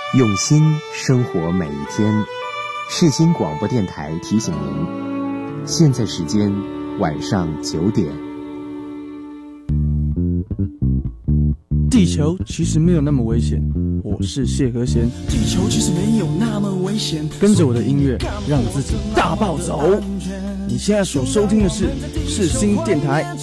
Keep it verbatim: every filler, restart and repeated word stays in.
用心生活每一天。世新广播电台提醒您，现在时间晚上九点。 地球其实没有那么危险，我是谢和弦。 地球其实没有那么危险， 跟着我的音乐，让自己大暴走。你现在所收听的是世新电台。